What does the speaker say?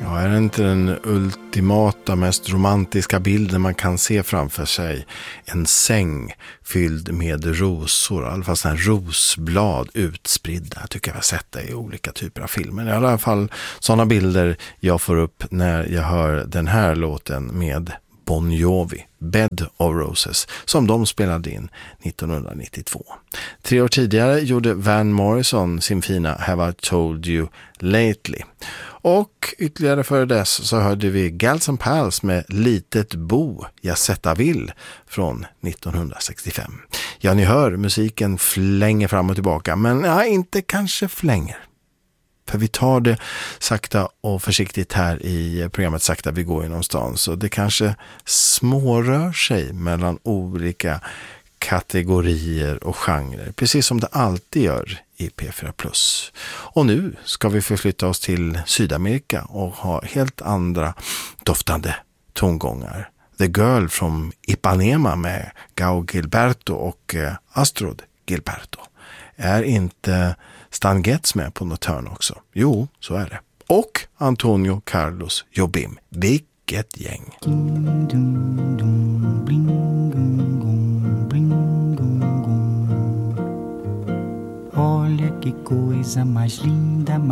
Ja, är det inte den ultimata, mest romantiska bilden man kan se framför sig? En säng fylld med rosor, i alla fall sådana här rosblad utspridda. Jag tycker jag har sett det i olika typer av filmer. I alla fall sådana bilder jag får upp när jag hör den här låten med Bon Jovi, Bed of Roses, som de spelade in 1992. 3 år tidigare gjorde Van Morrison sin fina Have I Told You Lately. Och ytterligare före dess så hörde vi Gals and Pals med Litet bo, jag sätta vill från 1965. Ja, ni hör, musiken flänger fram och tillbaka, men ja, inte kanske flänger. För vi tar det sakta och försiktigt här i programmet Sakta vi går genom stan. Så det kanske smårör sig mellan olika kategorier och genrer. Precis som det alltid gör i P4+. Och nu ska vi förflytta oss till Sydamerika och ha helt andra doftande tongångar. The Girl from Ipanema med Gao Gilberto och Astrud Gilberto. Är inte Stan Getz med på något hörn också? Jo, så är det. Och Antonio Carlos Jobim. Vilket gäng! Olha que coisa mais linda.